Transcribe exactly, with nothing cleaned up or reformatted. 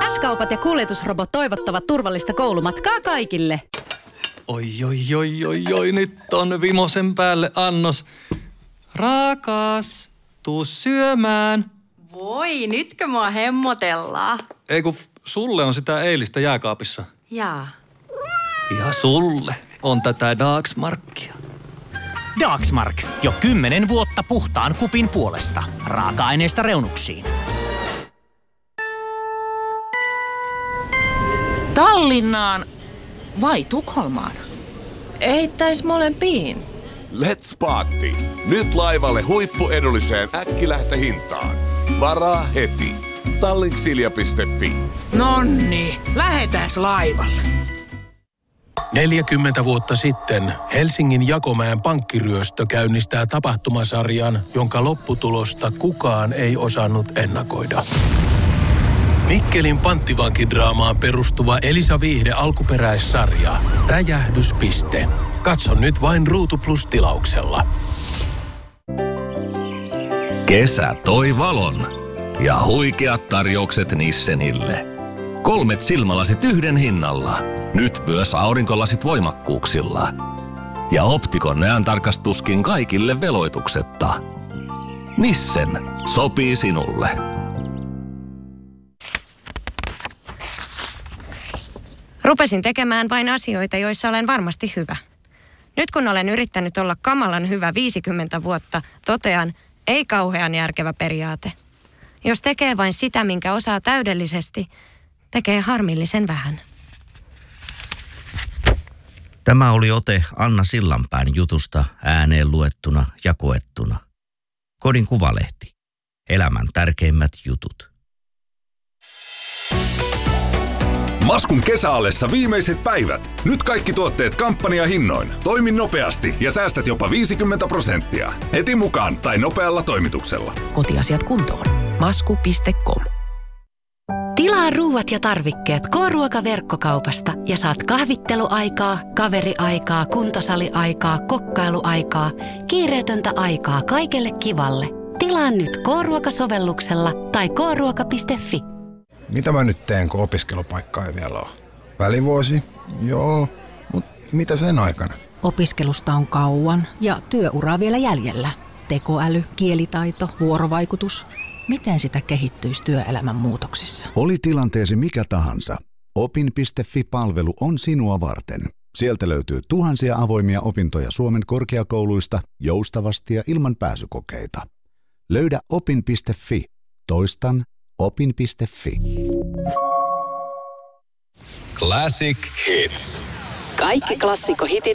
S-kaupat ja kuljetusrobot toivottavat turvallista koulumatkaa kaikille. Oi, oi, oi, oi, oi, nyt on vimosen päälle annos. Rakas, tuu syömään. Voi, nytkö mua hemmotellaan? Ei kun sulle on sitä eilistä jääkaapissa. Jaa. Ja sulle on tätä Dagsmarkia. Dagsmark. Jo kymmenen vuotta puhtaan kupin puolesta. Raaka-aineesta reunuksiin. Tallinnaan vai Tukholmaan? Eittäis molempiin. Let's party! Nyt laivalle huippuedulliseen äkkilähtöhintaan. Varaa heti. Tallinksilja piste fi. Nonni, lähetääs laivalle. neljäkymmentä vuotta sitten Helsingin Jakomäen pankkiryöstö käynnistää tapahtumasarjan, jonka lopputulosta kukaan ei osannut ennakoida. Mikkelin panttivankidraamaan perustuva Elisa Viihde alkuperäissarja Räjähdyspiste. Katso nyt vain Ruutu Plus -tilauksella. Kesä toi valon ja huikeat tarjoukset Nissenille. Kolmet silmälasit yhden hinnalla. Nyt myös aurinkolasit voimakkuuksilla. Ja Optikon näöntarkastuskin kaikille veloituksetta. Nissen sopii sinulle. Rupesin tekemään vain asioita, joissa olen varmasti hyvä. Nyt kun olen yrittänyt olla kamalan hyvä viisikymmentä vuotta, totean, ei kauhean järkevä periaate. Jos tekee vain sitä, minkä osaa täydellisesti, tekee harmillisen vähän. Tämä oli ote Anna Sillanpään jutusta ääneen luettuna ja koettuna. Kodin Kuvalehti. Elämän tärkeimmät jutut. Maskun kesäallessa viimeiset päivät. Nyt kaikki tuotteet kampanjahinnoin. Toimi nopeasti ja säästät jopa viisikymmentä prosenttia. Heti mukaan tai nopealla toimituksella. Kotiasiat kuntoon. masku piste com. Tilaa ruuat ja tarvikkeet K-ruokaverkkokaupasta ja saat kahvitteluaikaa, kaveriaikaa, kuntosaliaikaa, kokkailuaikaa, kiireetöntä aikaa kaikelle kivalle. Tilaa nyt K-ruokasovelluksella tai k ruoka piste fi. Mitä mä nyt teen, kun opiskelupaikkaa ei vielä ole? Välivuosi? Joo, mutta mitä sen aikana? Opiskelusta on kauan ja työuraa vielä jäljellä. Tekoäly, kielitaito, vuorovaikutus. Miten sitä kehittyisi työelämän muutoksissa? Oli tilanteesi mikä tahansa, opin piste fi-palvelu on sinua varten. Sieltä löytyy tuhansia avoimia opintoja Suomen korkeakouluista joustavasti ja ilman pääsykokeita. Löydä opin piste fi. Toistan opin piste fi. Classic Hits. Kaikki klassikkohitit